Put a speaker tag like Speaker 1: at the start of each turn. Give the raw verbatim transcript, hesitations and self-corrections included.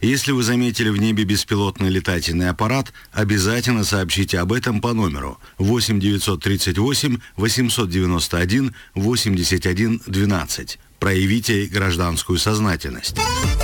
Speaker 1: Если вы заметили в небе беспилотный летательный аппарат, обязательно сообщите об этом по номеру восемь девятьсот тридцать восемь восемьсот девяносто один восемьдесят один двенадцать. Проявите гражданскую сознательность.